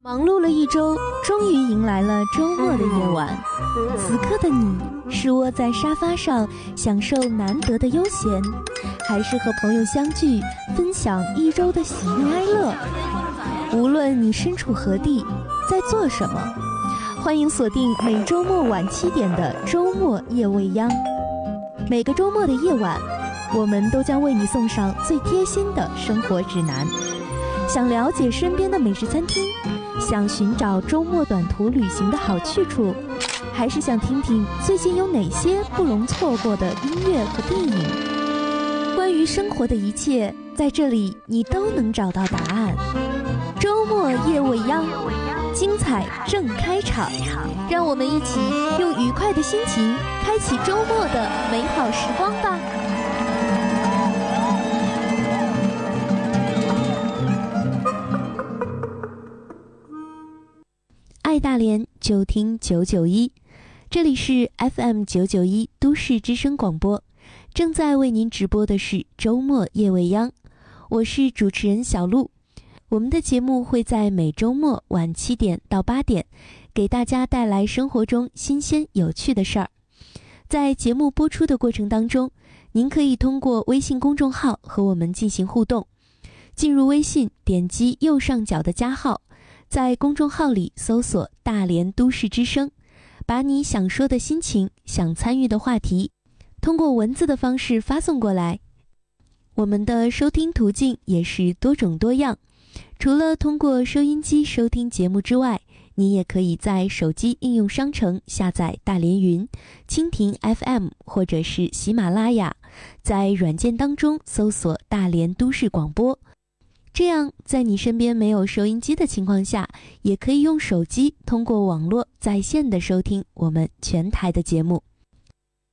忙碌了一周，终于迎来了周末的夜晚。此刻的你，是窝在沙发上享受难得的悠闲，还是和朋友相聚，分享一周的喜怒哀乐？无论你身处何地，在做什么，欢迎锁定每周末晚7点的周末夜未央。每个周末的夜晚，我们都将为你送上最贴心的生活指南。想了解身边的美食餐厅，想寻找周末短途旅行的好去处，还是想听听最近有哪些不容错过的音乐和电影？关于生活的一切，在这里你都能找到答案。周末夜未央，精彩正开场，让我们一起用愉快的心情开启周末的美好时光吧。爱大连就听991，这里是 FM991 都市之声广播，正在为您直播的是周末夜未央，我是主持人小璐。我们的节目会在每周末晚7点到8点，给大家带来生活中新鲜有趣的事儿。在节目播出的过程当中，您可以通过微信公众号和我们进行互动。进入微信，点击右上角的加号，在公众号里搜索大连都市之声，把你想说的心情、想参与的话题通过文字的方式发送过来。我们的收听途径也是多种多样，除了通过收音机收听节目之外，你也可以在手机应用商城下载大连云、蜻蜓 FM 或者是喜马拉雅，在软件当中搜索大连都市广播。这样在你身边没有收音机的情况下，也可以用手机通过网络在线的收听我们全台的节目。